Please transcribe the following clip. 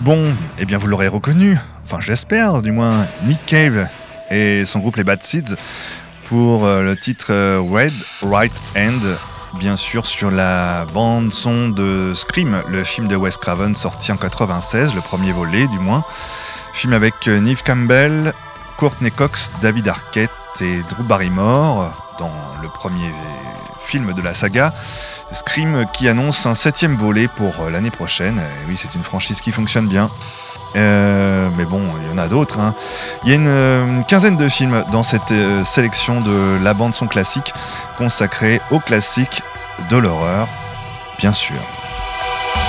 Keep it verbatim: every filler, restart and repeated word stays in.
Bon, eh bien vous l'aurez reconnu, enfin j'espère du moins, Nick Cave et son groupe les Bad Seeds pour euh, le titre euh, Red Right Hand, bien sûr sur la bande son de Scream, le film de Wes Craven sorti en quatre-vingt-seize, le premier volet du moins, film avec euh, Neve Campbell, Courtney Cox, David Arquette et Drew Barrymore dans le premier film de la saga. Scream qui annonce un septième volet pour l'année prochaine. Et oui, c'est une franchise qui fonctionne bien. Euh, mais bon, il y en a d'autres. Hein. Il y a une, une quinzaine de films dans cette euh, sélection de la bande-son classique consacrée aux classiques de l'horreur, bien sûr.